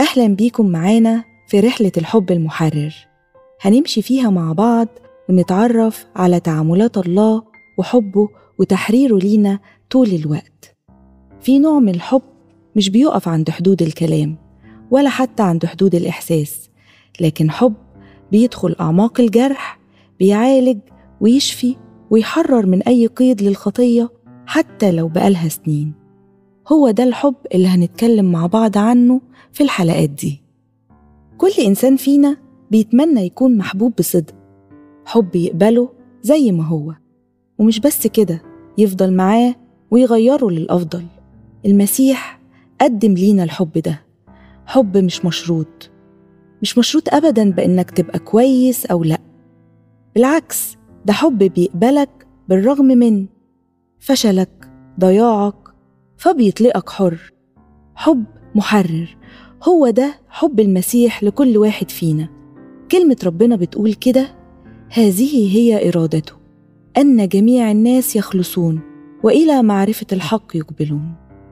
أهلا بيكم معانا في رحلة الحب المحرر. هنمشي فيها مع بعض ونتعرف على تعاملات الله وحبه وتحريره لينا طول الوقت. في نوع من الحب مش بيقف عند حدود الكلام ولا حتى عند حدود الإحساس، لكن حب بيدخل أعماق الجرح، بيعالج ويشفي ويحرر من أي قيد للخطية حتى لو بقالها سنين. هو ده الحب اللي هنتكلم مع بعض عنه في الحلقات دي. كل إنسان فينا بيتمنى يكون محبوب بصدق، حب يقبله زي ما هو، ومش بس كده، يفضل معاه ويغيره للأفضل. المسيح قدم لينا الحب ده، حب مش مشروط أبداً بإنك تبقى كويس أو لأ. بالعكس، ده حب بيقبلك بالرغم من فشلك، ضياعك، فبيطلقك حر. حب محرر، هو ده حب المسيح لكل واحد فينا. كلمة ربنا بتقول كده: هذه هي إرادته، أن جميع الناس يخلصون وإلى معرفة الحق يقبلون.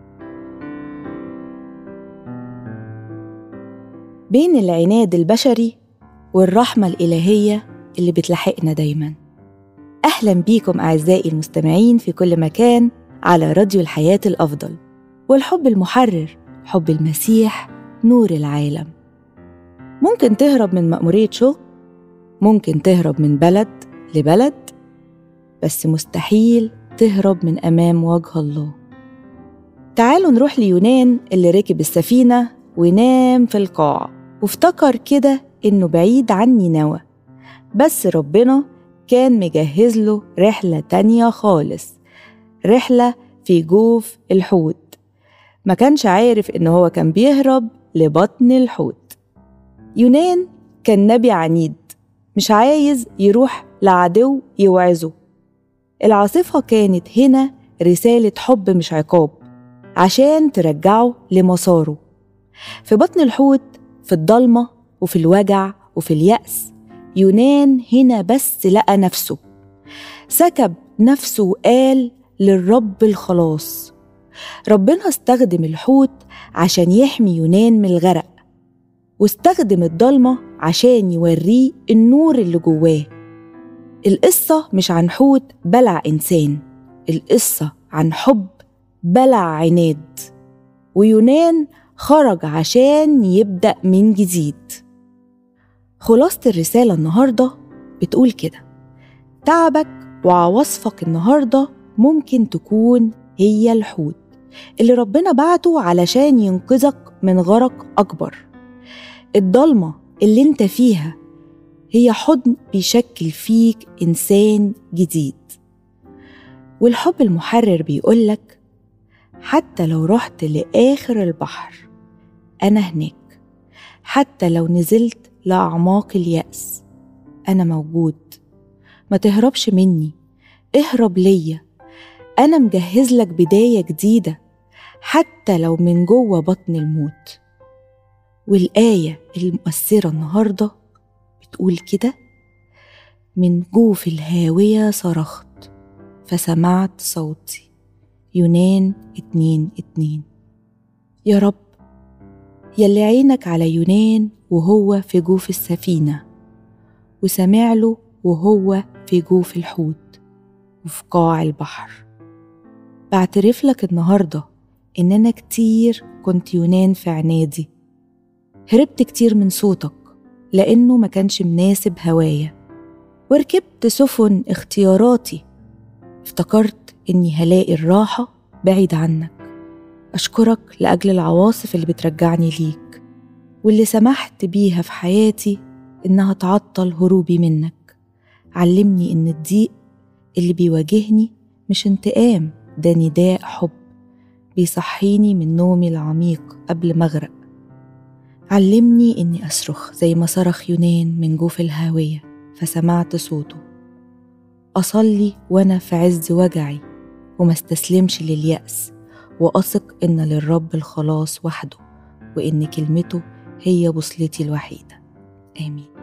بين العناد البشري والرحمة الإلهية اللي بتلاحقنا دايماً. أهلاً بيكم أعزائي المستمعين في كل مكان على راديو الحياة الأفضل. والحب المحرر، حب المسيح، نور العالم. ممكن تهرب من مأمورية شغل، ممكن تهرب من بلد لبلد، بس مستحيل تهرب من أمام وجه الله. تعالوا نروح ليونان اللي ركب السفينة ونام في القاع وافتكر كده إنه بعيد عن نينوى، بس ربنا كان مجهز له رحلة تانية خالص، رحلة في جوف الحوت. ما كانش عارف إنه هو كان بيهرب لبطن الحوت. يونان كان نبي عنيد، مش عايز يروح لعدو يوعظه. العاصفة كانت هنا رسالة حب مش عقاب، عشان ترجعه لمساره. في بطن الحوت، في الضلمة وفي الوجع وفي اليأس، يونان هنا بس لقى نفسه، سكب نفسه وقال للرب الخلاص. ربنا استخدم الحوت عشان يحمي يونان من الغرق، واستخدم الضلمة عشان يوريه النور اللي جواه. القصة مش عن حوت بلع إنسان، القصة عن حب بلع عناد، ويونان خرج عشان يبدأ من جديد. خلاصة الرسالة النهاردة بتقول كده: تعبك وعواصفك النهاردة ممكن تكون هي الحوت اللي ربنا بعته علشان ينقذك من غرق أكبر. الضلمة اللي انت فيها هي حضن بيشكل فيك إنسان جديد. والحب المحرر بيقولك: حتى لو رحت لآخر البحر أنا هناك، حتى لو نزلت لأعماق اليأس أنا موجود. ما تهربش مني، اهرب ليا، أنا مجهز لك بداية جديدة حتى لو من جوه بطن الموت. والآية المؤثرة النهاردة بتقول كده: من جوف الهاوية صرخت فسمعت صوتي. يونان 2:2. يا رب، يلي عينك على يونان وهو في جوف السفينة، وسمع له وهو في جوف الحوت وفي قاع البحر، بعترف لك النهاردة إن أنا كتير كنت يونان في عنادي، هربت كتير من صوتك لأنه ما كانش مناسب هوايا، وركبت سفن اختياراتي، افتكرت إني هلاقي الراحة بعيد عنك. أشكرك لأجل العواصف اللي بترجعني ليك، واللي سمحت بيها في حياتي إنها تعطل هروبي منك. علمني إن الضيق اللي بيواجهني مش انتقام، ده نداء حب بيصحيني من نومي العميق قبل ما أغرق. علمني إني أصرخ زي ما صرخ يونان من جوف الهاوية فسمعت صوته. أصلي وأنا في عز وجعي وما استسلمش لليأس، وأثق إن للرب الخلاص وحده، وإن كلمته هي بوصلتي الوحيدة. آمين.